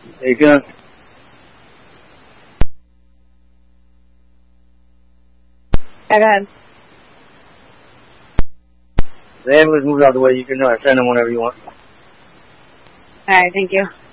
Hey, good. Yeah, go ahead. The ambulance moves out of the way. You can send them whenever you want. All right, thank you.